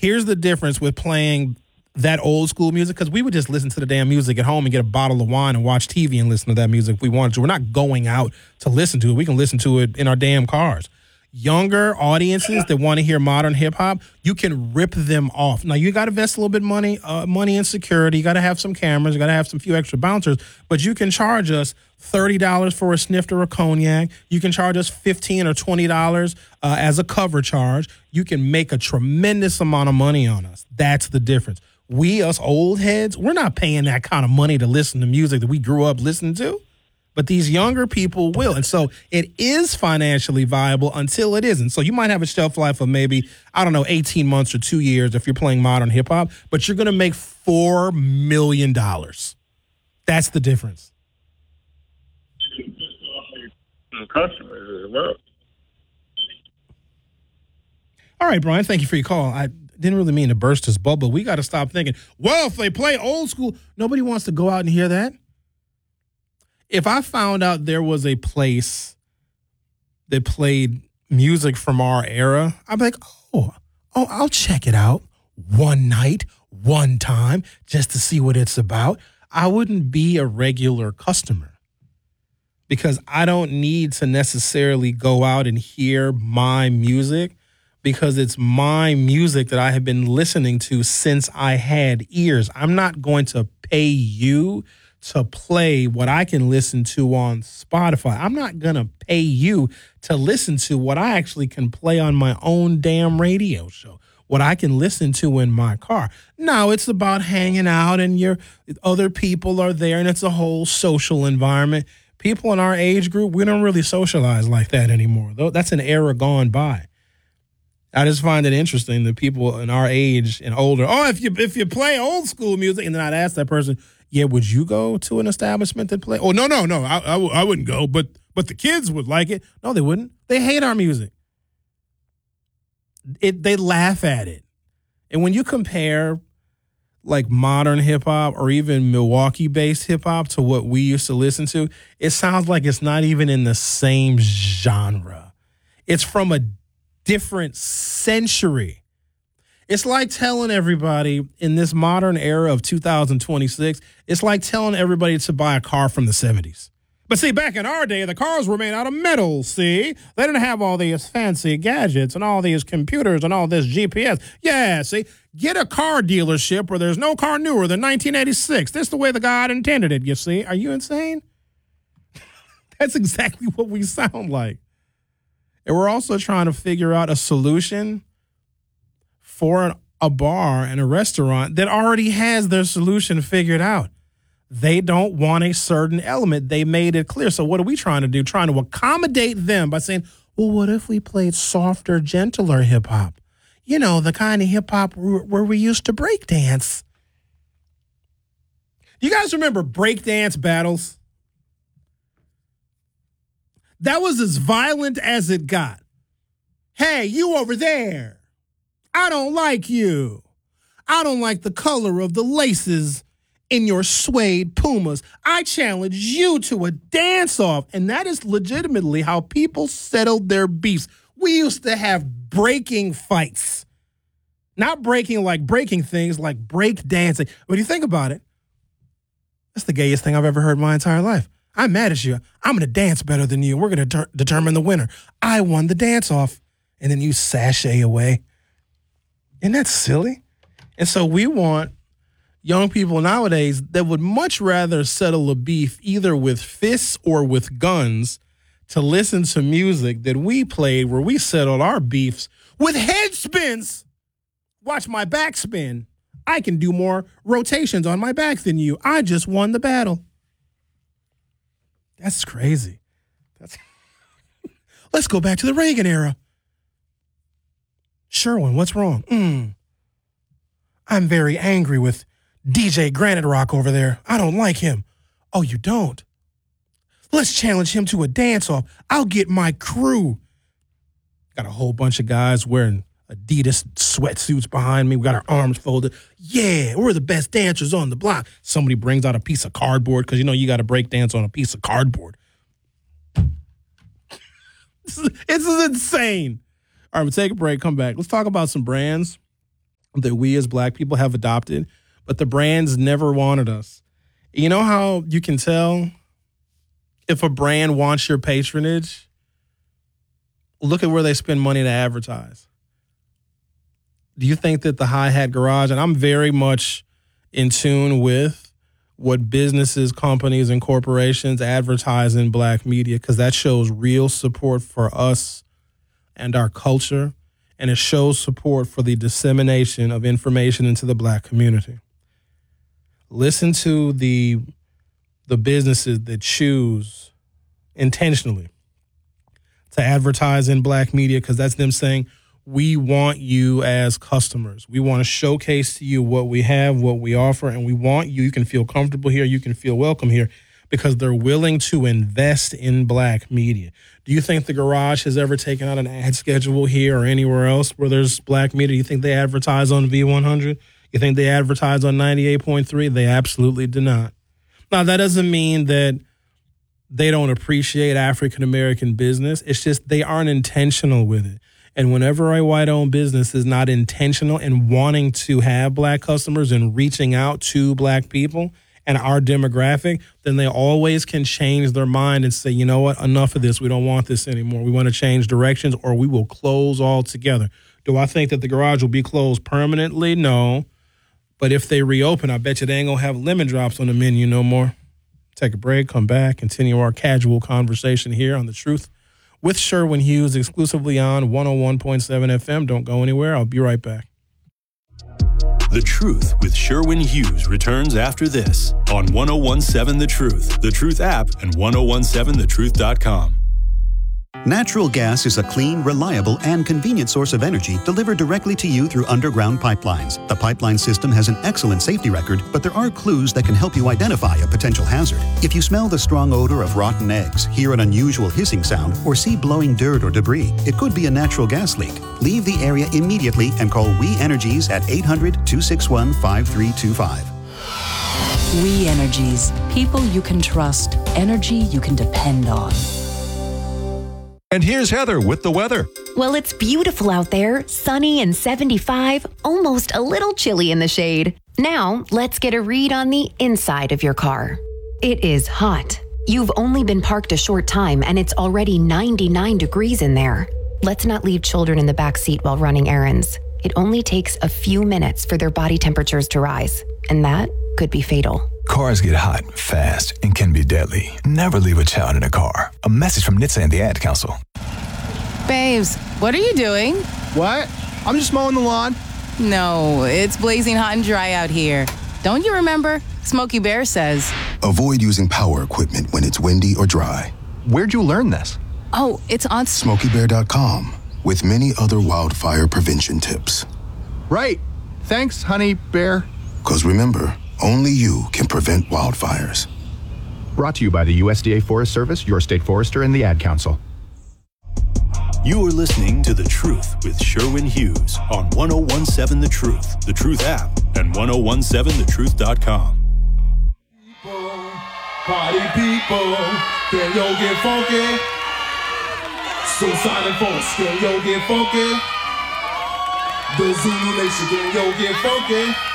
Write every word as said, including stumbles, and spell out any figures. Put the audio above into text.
Here's the difference with playing that old school music, because we would just listen to the damn music at home and get a bottle of wine and watch T V and listen to that music if we wanted to. We're not going out to listen to it. We can listen to it in our damn cars. Younger audiences that want to hear modern hip hop, you can rip them off. Now you got to invest a little bit of money, uh, money in security. You got to have some cameras. You got to have some few extra bouncers. But you can charge us thirty dollars for a sniff or a cognac. You can charge us fifteen or twenty dollars uh, as a cover charge. You can make a tremendous amount of money on us. That's the difference. We, us old heads, we're not paying that kind of money to listen to music that we grew up listening to. But these younger people will. And so it is financially viable until it isn't. So you might have a shelf life of maybe, I don't know, eighteen months or two years if you're playing modern hip hop, but you're going to make four million dollars. That's the difference. Customers as well. All right, Brian, thank you for your call. I didn't really mean to burst his bubble. We got to stop thinking, well, if they play old school, nobody wants to go out and hear that. If I found out there was a place that played music from our era, I'd be like, oh, oh, I'll check it out one night, one time, just to see what it's about. I wouldn't be a regular customer because I don't need to necessarily go out and hear my music because it's my music that I have been listening to since I had ears. I'm not going to pay you to play what I can listen to on Spotify. I'm not going to pay you to listen to what I actually can play on my own damn radio show, what I can listen to in my car. Now it's about hanging out and your other people are there and it's a whole social environment. People in our age group, we don't really socialize like that anymore. Though that's an era gone by. I just find it interesting that people in our age and older, oh, if you if you play old school music, and then I'd ask that person, yeah, would you go to an establishment that play? Oh, no, no, no, I, I, w- I wouldn't go, but but the kids would like it. No, they wouldn't. They hate our music. It They laugh at it. And when you compare like modern hip hop or even Milwaukee-based hip hop to what we used to listen to, it sounds like it's not even in the same genre. It's from a different century. It's like telling everybody in this modern era of two thousand twenty-six, it's like telling everybody to buy a car from the seventies. But see, back in our day, the cars were made out of metal, see? They didn't have all these fancy gadgets and all these computers and all this G P S. Yeah, see? Get a car dealership where there's no car newer than nineteen eighty-six. This is the way the God intended it, you see? Are you insane? That's exactly what we sound like. And we're also trying to figure out a solution for a bar and a restaurant that already has their solution figured out. They don't want a certain element. They made it clear. So what are we trying to do? Trying to accommodate them by saying, well, what if we played softer, gentler hip hop? You know, the kind of hip hop where we used to break dance. You guys remember break dance battles? That was as violent as it got. Hey, you over there. I don't like you. I don't like the color of the laces in your suede Pumas. I challenge you to a dance-off. And that is legitimately how people settled their beefs. We used to have breaking fights. Not breaking like breaking things, like break dancing. But you think about it, that's the gayest thing I've ever heard in my entire life. I'm mad at you. I'm going to dance better than you. We're going to ter- determine the winner. I won the dance-off. And then you sashay away. Isn't that silly? And so we want young people nowadays that would much rather settle a beef either with fists or with guns to listen to music that we played where we settled our beefs with head spins. Watch my back spin. I can do more rotations on my back than you. I just won the battle. That's crazy. That's Let's go back to the Reagan era. Sherwin, what's wrong? Mm. I'm very angry with D J Granite Rock over there. I don't like him. Oh, you don't? Let's challenge him to a dance-off. I'll get my crew. Got a whole bunch of guys wearing Adidas sweatsuits behind me. We got our arms folded. Yeah, we're the best dancers on the block. Somebody brings out a piece of cardboard because, you know, you got to break dance on a piece of cardboard. This is insane. All right, we'll take a break, come back. Let's talk about some brands that we as black people have adopted, but the brands never wanted us. You know how you can tell if a brand wants your patronage? Look at where they spend money to advertise. Do you think that the Hi-Hat Garage, and I'm very much in tune with what businesses, companies, and corporations advertise in black media, because that shows real support for us and our culture, and it shows support for the dissemination of information into the black community. Listen to the, the businesses that choose intentionally to advertise in black media, because that's them saying, we want you as customers. We want to showcase to you what we have, what we offer, and we want you. You can feel comfortable here. You can feel welcome here, because they're willing to invest in black media. Do you think the Garage has ever taken out an ad schedule here or anywhere else where there's black media? You think they advertise on V one hundred? You think they advertise on ninety-eight point three? They absolutely do not. Now, that doesn't mean that they don't appreciate African-American business. It's just they aren't intentional with it. And whenever a white-owned business is not intentional in wanting to have black customers and reaching out to black people and our demographic, then they always can change their mind and say, you know what, enough of this. We don't want this anymore. We want to change directions, or we will close altogether. Do I think that the Garage will be closed permanently? No. But if they reopen, I bet you they ain't going to have lemon drops on the menu no more. Take a break, come back, continue our casual conversation here on The Truth with Sherwin Hughes, exclusively on one oh one point seven F M. Don't go anywhere. I'll be right back. The Truth with Sherwin Hughes returns after this on one oh one point seven The Truth, The Truth app, and ten seventeen the truth dot com. Natural gas is a clean, reliable, and convenient source of energy delivered directly to you through underground pipelines. The pipeline system has an excellent safety record, but there are clues that can help you identify a potential hazard. If you smell the strong odor of rotten eggs, hear an unusual hissing sound, or see blowing dirt or debris, it could be a natural gas leak. Leave the area immediately and call We Energies at eight hundred, two six one, five three two five. We Energies. People you can trust. Energy you can depend on. And here's Heather with the weather. Well, it's beautiful out there, sunny and seventy-five, almost a little chilly in the shade. Now, let's get a read on the inside of your car. It is hot. You've only been parked a short time and it's already ninety-nine degrees in there. Let's not leave children in the back seat while running errands. It only takes a few minutes for their body temperatures to rise, and that could be fatal. Cars get hot, fast, and can be deadly. Never leave a child in a car. A message from N H T S A and the Ad Council. Babes, what are you doing? What? I'm just mowing the lawn. No, it's blazing hot and dry out here. Don't you remember? Smokey Bear says, avoid using power equipment when it's windy or dry. Where'd you learn this? Oh, it's on smokey bear dot com with many other wildfire prevention tips. Right. Thanks, honey bear. Because remember, only you can prevent wildfires. Brought to you by the U S D A Forest Service, your state forester, and the Ad Council. You are listening to The Truth with Sherwin Hughes on ten seventeen The Truth, The Truth app, and ten seventeen the truth dot com. Party people, can yo get funky? Suicide and Force, can yo get funky? The Zulu Nation, can yo get funky?